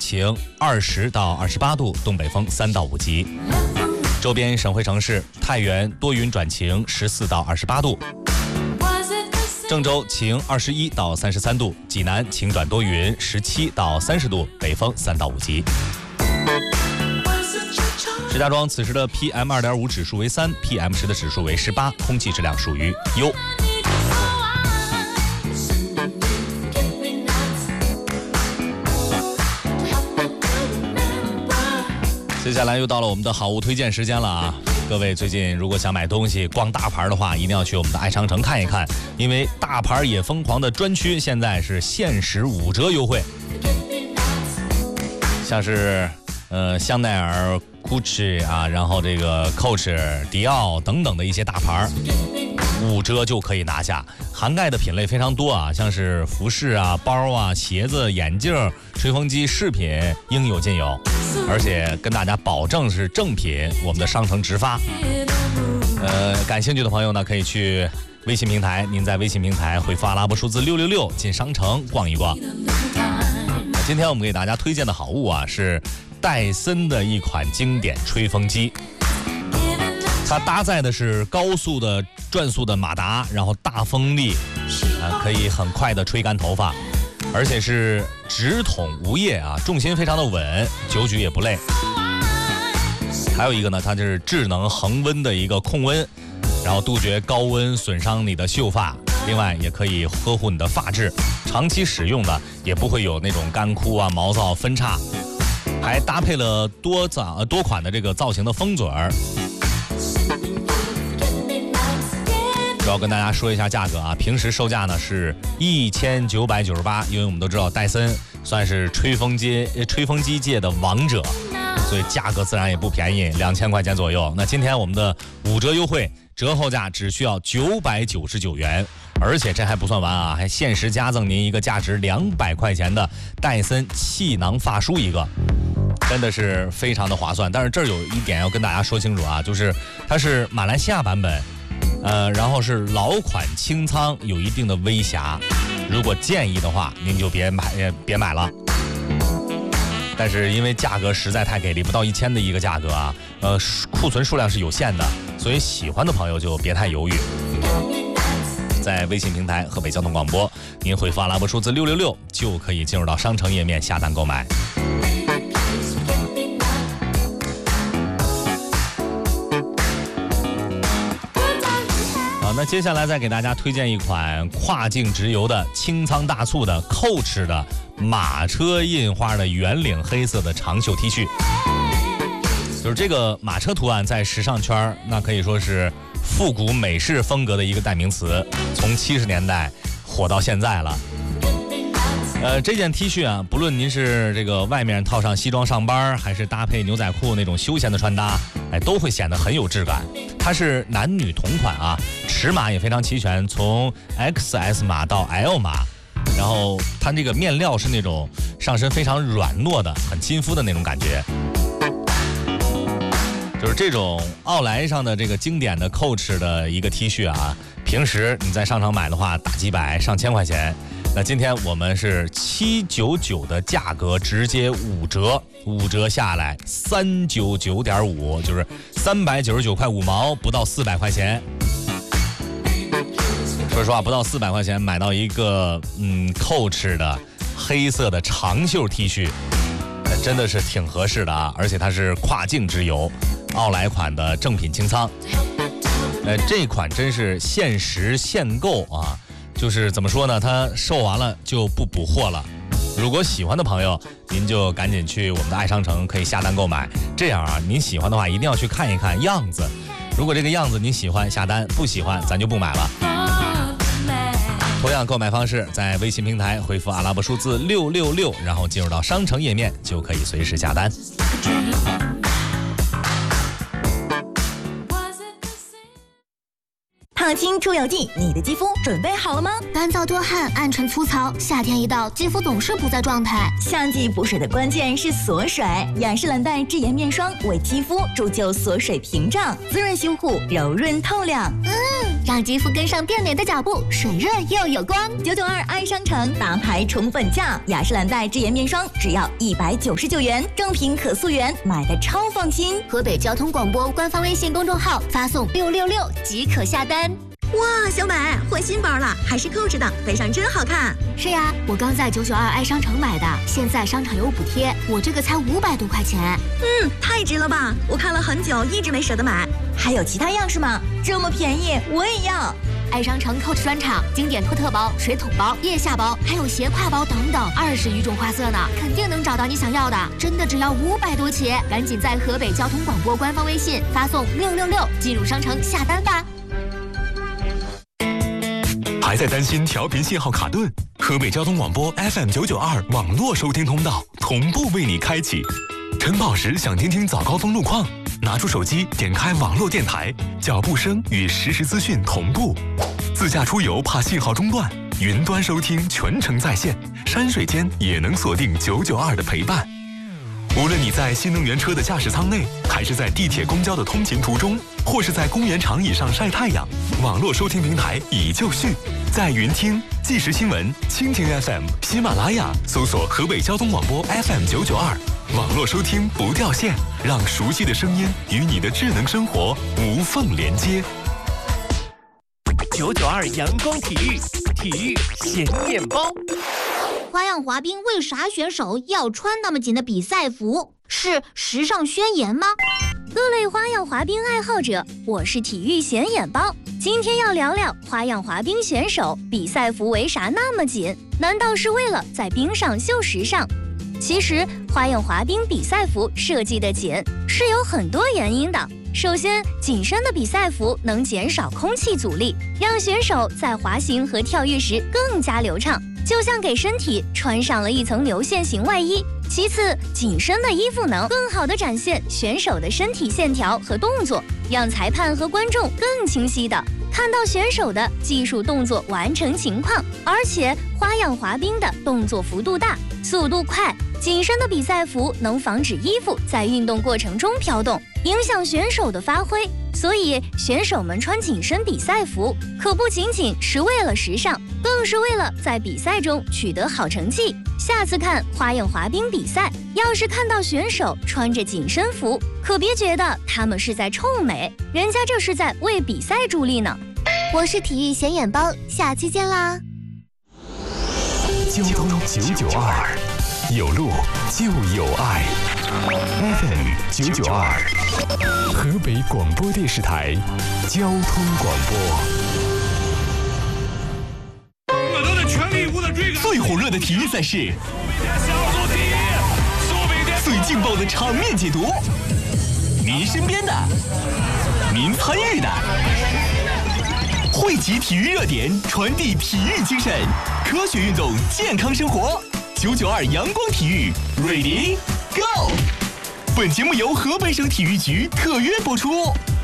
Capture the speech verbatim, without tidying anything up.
晴二十到二十八度，东北风三到五级。周边省会城市太原多云转晴，十四到二十八度。郑州晴二十一到三十三度，济南晴转多云，十七到三十度，北风三到五级。石家庄此时的 P M 二点五 指数为三 ，P M 十的指数为十八，空气质量属于优。接下来又到了我们的好物推荐时间了啊！各位最近如果想买东西逛大牌的话，一定要去我们的爱商城看一看，因为大牌也疯狂的专区现在是限时五折优惠，像是呃香奈儿、Gucci 啊，然后这个 Coach、迪奥等等的一些大牌，五折就可以拿下，涵盖的品类非常多啊，像是服饰啊、包啊、鞋子、眼镜、吹风机、饰品，应有尽有。而且跟大家保证是正品，我们的商城直发。呃，感兴趣的朋友呢，可以去微信平台，您在微信平台回复阿拉伯数字六六六进商城逛一逛。今天我们给大家推荐的好物啊，是戴森的一款经典吹风机。它搭载的是高速的转速的马达，然后大风力，啊，可以很快的吹干头发。而且是直筒无叶啊，重心非常的稳，久举也不累。还有一个呢，它就是智能恒温的一个控温，然后杜绝高温损伤你的秀发，另外也可以呵护你的发质，长期使用的也不会有那种干枯啊、毛躁、分叉。还搭配了多造多款的这个造型的风嘴儿。主要跟大家说一下价格啊，平时售价呢是一千九百九十八，因为我们都知道戴森算是吹风机吹风机界的王者，所以价格自然也不便宜，两千块钱左右。那今天我们的五折优惠，折后价只需要九百九十九元，而且这还不算完啊，还限时加赠您一个价值两百块钱的戴森气囊发梳一个。真的是非常的划算，但是这儿有一点要跟大家说清楚啊，就是它是马来西亚版本。呃，然后是老款清仓，有一定的微瑕，如果建议的话，您就别买，别买了。但是因为价格实在太给力，不到一千的一个价格啊，呃，库存数量是有限的，所以喜欢的朋友就别太犹豫。在微信平台河北交通广播，您回复阿拉伯数字六六六，就可以进入到商城页面下单购买。那接下来再给大家推荐一款跨境直邮的清仓大促的 Coach 的马车印花的圆领黑色的长袖 T 恤，就是这个马车图案在时尚圈那可以说是复古美式风格的一个代名词，从七十年代火到现在了。呃，这件 T 恤啊，不论您是这个外面套上西装上班，还是搭配牛仔裤那种休闲的穿搭，哎，都会显得很有质感。它是男女同款啊，尺码也非常齐全，从 X S 码到 L 码，然后它这个面料是那种上身非常软糯的，很亲肤的那种感觉。就是这种奥莱上的这个经典的 Coach 的一个 T 恤啊，平时你在商场买的话，大几百上千块钱。那今天我们是七九九的价格直接五折，五折下来三九九点五，就是三百九十九块五毛，不到四百块钱。说实话，不到四百块钱买到一个嗯 Coach 的黑色的长袖 T 恤，真的是挺合适的啊！而且它是跨境直邮，奥莱款的正品清仓。呃，这款真是限时限购啊！就是怎么说呢，它售完了就不补货了。如果喜欢的朋友，您就赶紧去我们的爱商城可以下单购买。这样啊，您喜欢的话一定要去看一看样子。如果这个样子您喜欢下单，不喜欢咱就不买了。同样购买方式，在微信平台回复阿拉伯数字六六六，然后进入到商城页面就可以随时下单。 抗菌除油剂，你的肌肤准备好了吗？ 干燥多汗、暗沉粗糙，夏天一到，肌肤总是不在状态。 夏季补水的关键是锁水，雅诗兰黛智妍面霜为肌肤铸就锁水屏障，滋润修护，柔润透亮。 嗯，让肌肤跟上变美的脚步，水润又有光。 九九二爱商城大牌宠粉价，雅诗兰黛智妍面霜只要一百九十九元，正品可溯源，买的超放心。 河北交通广播官方微信公众号发送六六六即可下单。 哇，小美换新包了，还是扣着的，背上真好看。 是呀，我刚在九九二爱商城买的，现在商场有补贴，我这个才五百多块钱。 嗯，太值了吧！我看了很久，一直没舍得买。还有其他样式吗？这么便宜，我也要。 爱商城 Coach 专场，经典托特包、水桶包、腋下包，还有斜挎包等等，二十余种花色呢，肯定能找到你想要的。真的只要五百多起，赶紧在河北交通广播官方微信发送六六六进入商城下单吧。 还在担心调频信号卡顿？河北交通广播 F M 九九二网络收听通道同步为你开启。晨跑时想听听早高峰路况，拿出手机点开网络电台，脚步声与实时资讯同步。自驾出游怕信号中断，云端收听全程在线，山水间也能锁定九九二的陪伴。无论你在新能源车的驾驶舱内，还是在地铁公交的通勤途中，或是在公园长椅上晒太阳，网络收听平台已就绪。在云听、即时新闻、蜻蜓 F M、喜马拉雅搜索河北交通广播 F M 九九二，网络收听不掉线，让熟悉的声音与你的智能生活无缝连接。 九九二阳光体育，体育显眼包。 花样滑冰为啥选手要穿那么紧的比赛服？是时尚宣言吗？ 各类花样滑冰爱好者，我是体育显眼包。今天要聊聊花样滑冰选手比赛服为啥那么紧？难道是为了在冰上秀时尚？其实，花样滑冰比赛服设计的紧是有很多原因的。首先，紧身的比赛服能减少空气阻力，让选手在滑行和跳跃时更加流畅，就像给身体穿上了一层流线型外衣。其次，紧身的衣服能更好地展现选手的身体线条和动作，让裁判和观众更清晰地看到选手的技术动作完成情况。而且，花样滑冰的动作幅度大，速度快，紧身的比赛服能防止衣服在运动过程中飘动，影响选手的发挥。所以，选手们穿紧身比赛服，可不仅仅是为了时尚，更是为了在比赛中取得好成绩。下次看花样滑冰比赛，要是看到选手穿着紧身服，可别觉得他们是在臭美，人家这是在为比赛助力呢。 我是体育显眼包，下期见啦！ 交通九九二，有路就有爱。F M 九九二，河北广播电视台交通广播。 我都在全力以赴的追赶。 最火热的体育赛事，最劲爆的场面解读，您身边的，您参与的，汇集体育热点，传递体育精神，科学运动，健康生活。九九二阳光体育 ，Ready Go！ 本节目由河北省体育局特约播出。